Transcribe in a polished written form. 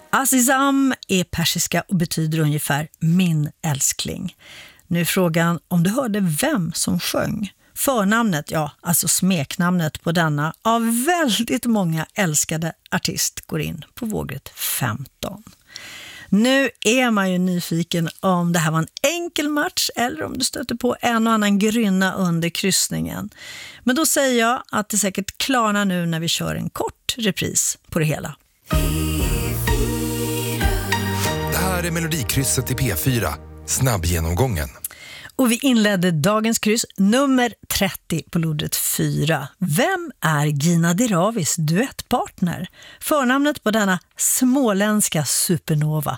Azizam är persiska och betyder ungefär min älskling. Nu är frågan om du hörde vem som sjöng. Förnamnet, ja, alltså smeknamnet på denna av väldigt många älskade artist går in på vågrätt 15. Nu är man ju nyfiken om det här var en enkel match eller om du stöter på en och annan grynna under kryssningen. Men då säger jag att det säkert klarnar nu när vi kör en kort repris på det hela. Det här är Melodikrysset i P4, snabbgenomgången. Och vi inledde dagens kryss nummer 30 på lodret 4. Vem är Gina Diravis duettpartner? Förnamnet på denna småländska supernova